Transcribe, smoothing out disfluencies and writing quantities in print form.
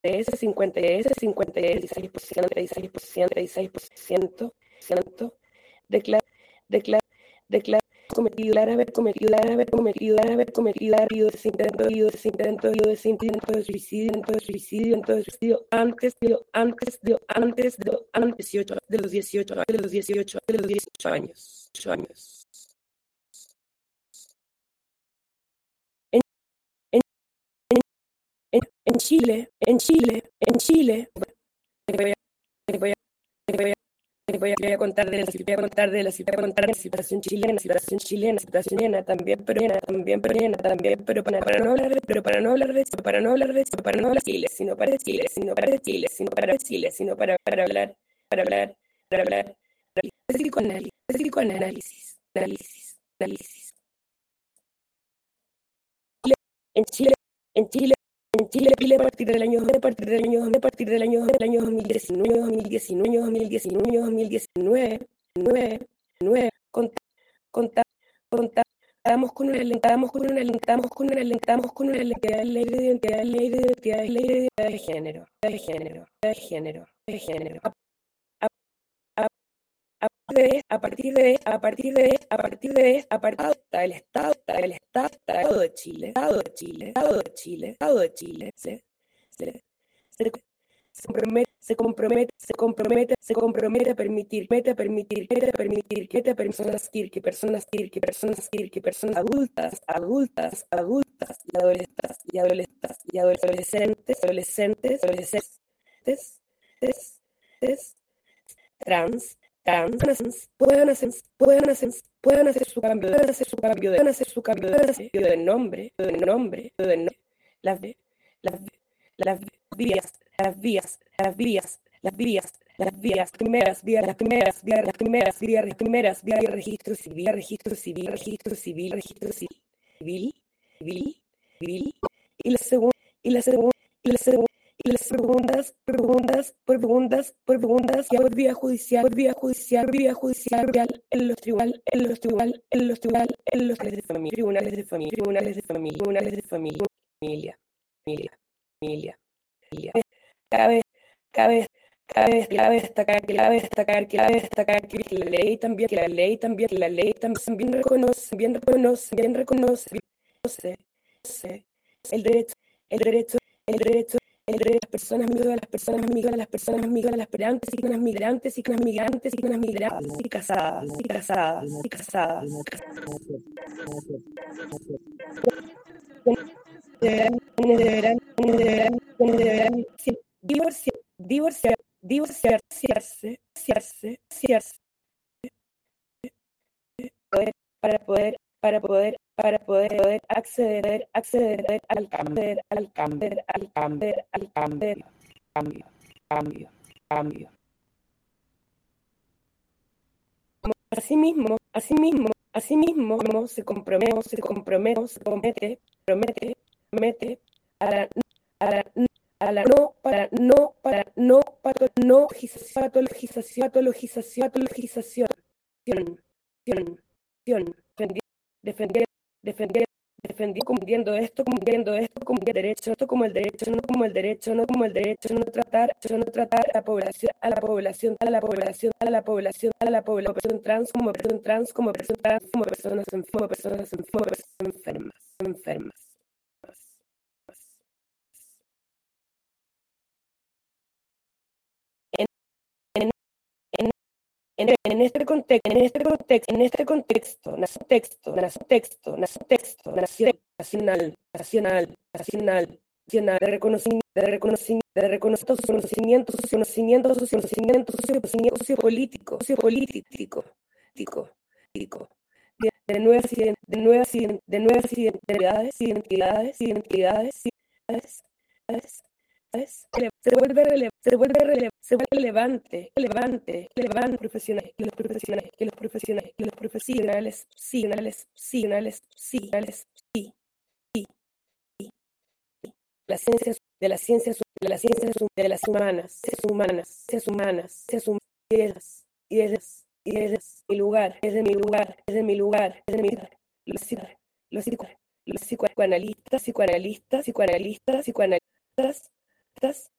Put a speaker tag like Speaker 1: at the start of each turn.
Speaker 1: ese 16%, declara haber cometido suicidio antes de los 18 años. En Chile, voy a contar de la situación chilena también, pero para no hablar de Chile, sino para hablar de psicoanálisis. En Chile, a partir del año 2019, contamos con una ley de identidad de género. A partir de el Estado de Chile, se compromete a permitir que personas adultas y adolescentes trans puedan hacer su cambio de nombre, las primeras vías registro civil y la segunda por vía judicial en los tribunales de familia. Cabe destacar que la ley también reconoce el derecho de las personas migrantes y casadas deberán divorciarse para poder acceder al cambio. Asimismo se compromete a la no patologización, defendiendo esto como el derecho, no tratar a la población trans como personas enfermas. En este contexto nacional de reconocimiento sociopolítico de nuevas identidades se vuelve relevante profesionales las ciencias humanas, mi lugar, los psicoanalistas ¿Estás?